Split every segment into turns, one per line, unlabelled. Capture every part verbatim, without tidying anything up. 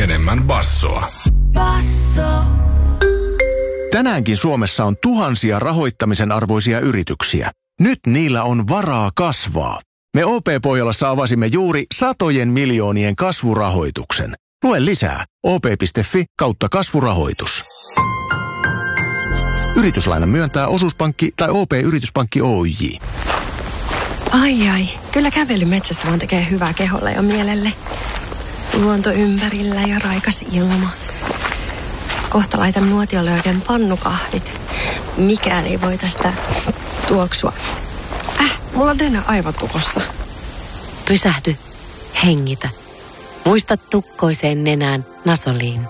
enemmän bassoa.
Basso.
Tänäänkin Suomessa on tuhansia rahoittamisen arvoisia yrityksiä. Nyt niillä on varaa kasvaa. Me O P-Pohjolassa avasimme juuri satojen miljoonien kasvurahoituksen. Lue lisää o p piste f i kautta kasvurahoitus. Yrityslainan myöntää Osuuspankki tai O P-yrityspankki Oyj.
Ai ai, kyllä kävely metsässä vaan tekee hyvää keholle ja mielelle. Luonto ympärillä ja raikas ilma. Kohta laitan nuotiolle oikein pannukahvit. Mikään ei voi tästä tuoksua. Äh, mulla on nenä aivan tukossa.
Pysähdy, hengitä. Muista tukkoiseen nenään Nasoliin.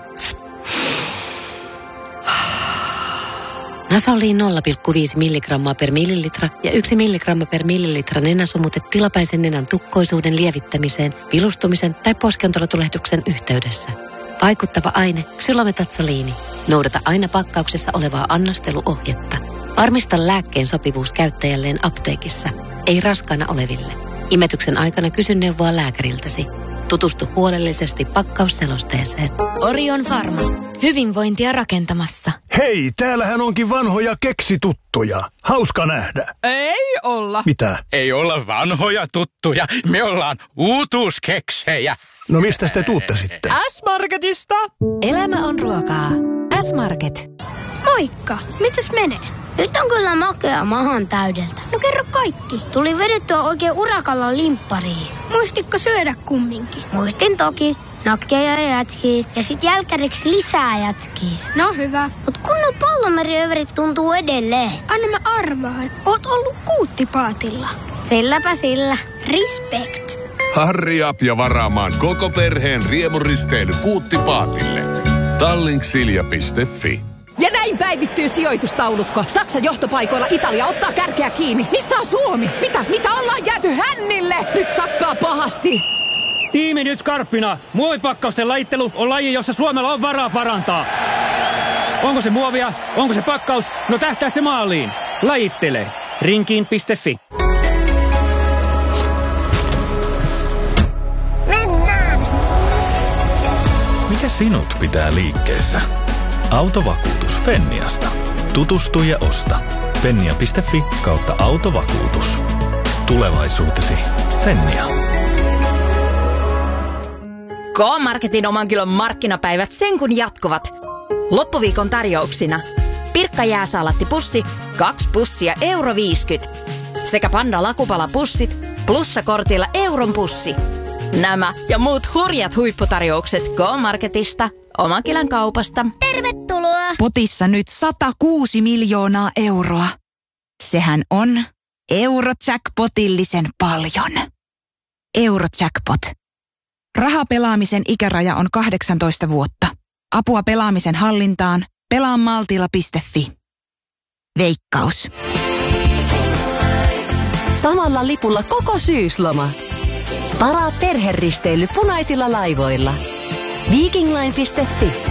Nasoliin nolla pilkku viisi milligrammaa per millilitra ja yksi milligramma per millilitra nenäsumute tilapäisen nenän tukkoisuuden lievittämiseen, vilustumisen tai poskiontelotulehduksen yhteydessä. Vaikuttava aine ksylometatsoliini. Noudata aina pakkauksessa olevaa annosteluohjetta. Varmista lääkkeen sopivuus käyttäjälleen apteekissa, ei raskaana oleville. Imetyksen aikana kysy neuvoa lääkäriltäsi. Tutustu huolellisesti pakkausselosteeseen.
Orion Pharma. Hyvinvointia rakentamassa.
Hei, täällähän onkin vanhoja keksituttuja. Hauska nähdä.
Ei olla.
Mitä?
Ei olla vanhoja tuttuja. Me ollaan uutuuskeksejä.
No mistä te tuutte sitten?
S-Marketista.
Elämä on ruokaa. S-Market.
Moikka, mitäs menee? Nyt on kyllä makea mahan täydeltä. No kerro kaikki. Tuli vedettyä oikein urakalla limppariin. Muistitko syödä kumminkin? Muistin toki. Nakkeja ja jätkiä. Ja sit jälkäriksi lisää jätkiä. No hyvä. Mut kunnon pallomeriöverit tuntuu edelleen. Anna mä arvaan. Oot ollut kuuttipaatilla. Silläpä sillä. Respect.
Hurry up ja varaamaan koko perheen riemuristeily Kuuttipaatille. Tallinksilja piste fi.
Ja näin päivittyy sijoitustaulukko. Saksan johtopaikoilla Italia ottaa kärkeä kiinni. Missä on Suomi? Mitä? Mitä ollaan jääty hännille? Nyt sakkaa pahasti.
Tiimi nyt skarppina. Muovipakkausten lajittelu on laji, jossa Suomella on varaa parantaa. Onko se muovia? Onko se pakkaus? No tähtää se maaliin. Lajittele. Rinkiin piste fi.
Mennään.
Mikä sinut pitää liikkeessä? Autovakuutus Fenniasta. Tutustu ja osta. Fennia piste fi kautta autovakuutus. Tulevaisuutesi. Fennia.
K-Marketin oman kilon markkinapäivät sen kun jatkuvat. Loppuviikon tarjouksina. Pirkka jääsaalattipussi, kaksi pussia euro viisikymmentä. Sekä Panda lakupalapussit, plussakortilla euron pussi. Nämä ja muut hurjat huipputarjoukset K-Marketista, oman kilon kaupasta.
Tervetuloa!
Potissa nyt sata kuusi miljoonaa euroa. Sehän on Eurojackpotillisen paljon. Eurojackpot. Rahapelaamisen ikäraja on kahdeksantoista vuotta. Apua pelaamisen hallintaan. pelaa maltilla piste fi. Veikkaus.
Samalla lipulla koko syysloma. Varaa perheristeily punaisilla laivoilla. Vikingline piste fi.